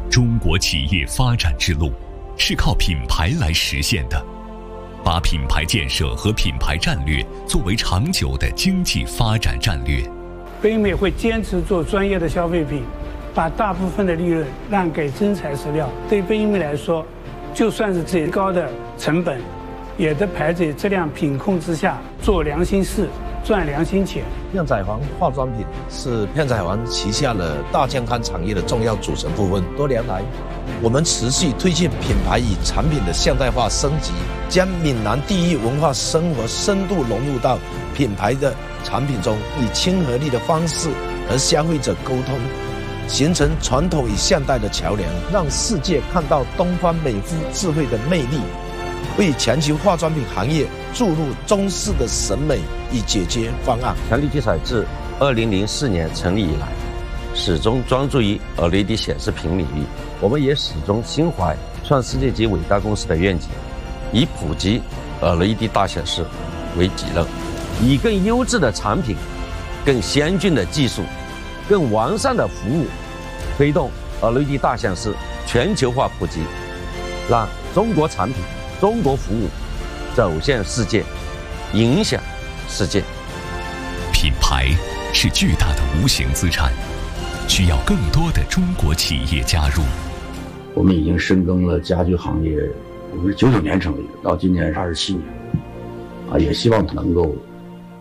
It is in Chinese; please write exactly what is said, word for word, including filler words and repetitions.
中国企业发展之路是靠品牌来实现的，把品牌建设和品牌战略作为长久的经济发展战略。 北美会坚持做专业的消费品，把大部分的利润让给真材实料。对北美来说，就算是最高的成本，也得排在质量品控之下，做良心事，赚良心钱。 片仔癀化妆品是片仔癀旗下的大健康产业的重要组成部分。多年来，我们持续推进品牌与产品的现代化升级，将闽南地域文化生活深度融入到品牌的产品中，以亲和力的方式和消费者沟通，形成传统与现代的桥梁，让世界看到东方美肤智慧的魅力，为全球化妆品行业注入中式的审美与解决方案。 强力集采自二零零四年成立以来，始终专注于 L E D 显示屏领域。我们也始终心怀创世界级伟大公司的愿景，以普及 L E D 大显示为己任，以更优质的产品、更先进的技术、更完善的服务，推动 L E D 大显示全球化普及，让中国产品、中国服务走向世界，影响世界。 品牌是巨大的无形资产，需要更多的中国企业加入。 我们已经深耕了家居行业，我们是九九年成立的，到今年是二十七年，啊，也希望能够